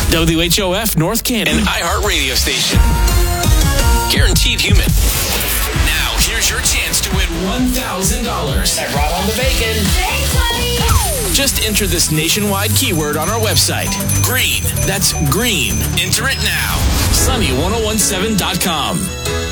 WHOF North Canton, an iHeart radio station. Guaranteed human. Now, here's your chance to win $1,000. I brought home the bacon. Thanks, honey. Just enter this nationwide keyword on our website. Green. That's green. Enter it now. Sunny1017.com.